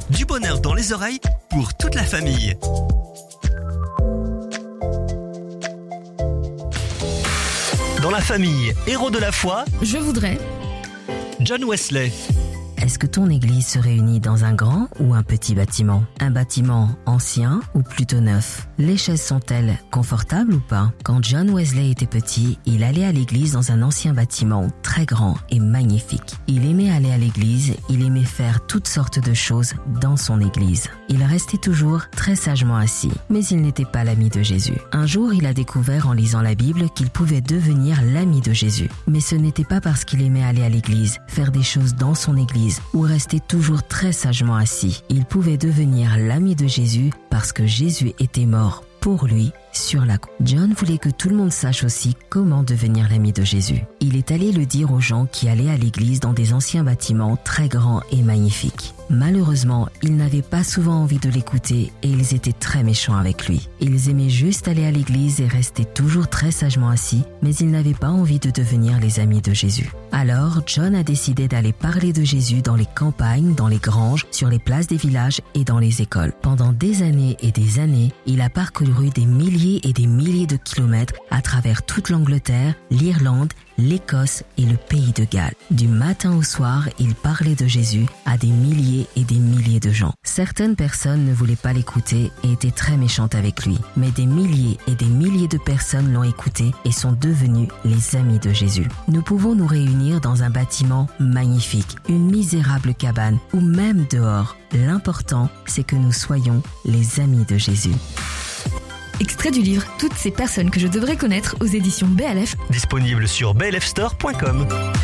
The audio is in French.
du bonheur dans les oreilles pour toute la famille. Dans la famille Héros de la foi, Je voudrais. John Wesley. Est-ce que ton église se réunit dans un grand ou un petit bâtiment? Un bâtiment ancien ou plutôt neuf? Les chaises sont-elles confortables ou pas? Quand John Wesley était petit, il allait à l'église dans un ancien bâtiment très grand et magnifique. Il aimait aller à l'église, il aimait faire toutes sortes de choses dans son église. Il restait toujours très sagement assis, mais il n'était pas l'ami de Jésus. Un jour, il a découvert en lisant la Bible qu'il pouvait devenir l'ami de Jésus. Mais ce n'était pas parce qu'il aimait aller à l'église, faire des choses dans son église, ou rester toujours très sagement assis. Il pouvait devenir l'ami de Jésus parce que Jésus était mort pour lui sur la croix. John voulait que tout le monde sache aussi comment devenir l'ami de Jésus. Il est allé le dire aux gens qui allaient à l'église dans des anciens bâtiments très grands et magnifiques. Malheureusement, ils n'avaient pas souvent envie de l'écouter et ils étaient très méchants avec lui. Ils aimaient juste aller à l'église et rester toujours très sagement assis, mais ils n'avaient pas envie de devenir les amis de Jésus. Alors, John a décidé d'aller parler de Jésus dans les campagnes, dans les granges, sur les places des villages et dans les écoles. Pendant des années et des années, il a parcouru des milliers et des milliers de kilomètres à travers toute l'Angleterre, l'Irlande, l'Écosse et le pays de Galles. Du matin au soir, il parlait de Jésus à des milliers et des milliers de gens. Certaines personnes ne voulaient pas l'écouter et étaient très méchantes avec lui. Mais des milliers et des milliers de personnes l'ont écouté et sont devenus les amis de Jésus. Nous pouvons nous réunir dans un bâtiment magnifique, une misérable cabane ou même dehors. L'important, c'est que nous soyons les amis de Jésus. Extrait du livre Toutes ces personnes que je devrais connaître aux éditions BLF. Disponible sur blfstore.com.